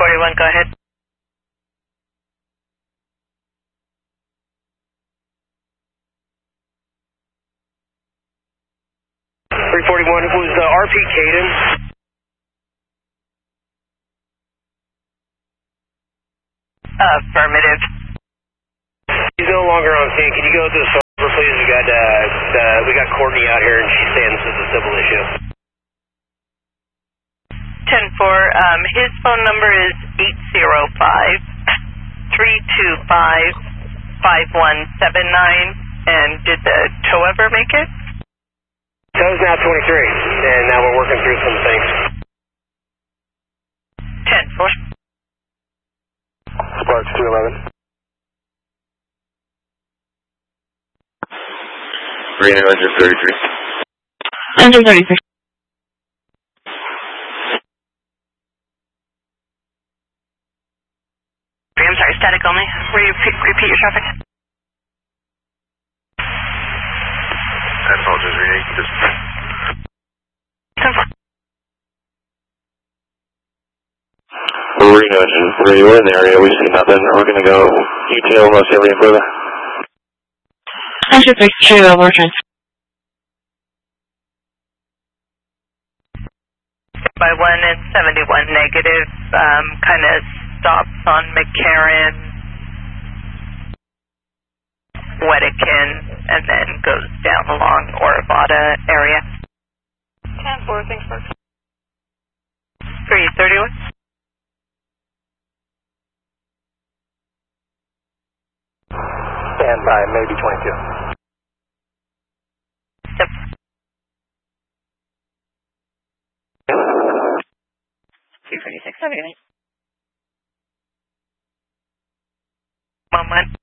341, go ahead. Was RP Caden? Affirmative. He's no longer on scene. Can you go to the server, please? We got Courtney out here, and she's saying this is a civil issue. 10-4, his phone number is 805-325-5179, and did the tow ever make it? Tow's now 23, and now we're working through some things. 10-4. Sparks 211. Reno engine 33. Engine 33. I'm sorry, static only. Repeat your traffic. I apologize, Reno. You can just... 10-4. Reno engine 3, we're in the area. We see nothing. We're going to go detail unless you have any further. Engine 32, over trans. By 1 and 71 negative, kind of stops on McCarran, Wedekin, and then goes down along Orovada area. 10-4, thanks, folks. 331. Stand by, maybe 22. Yep. 246, have a good night. 1-1.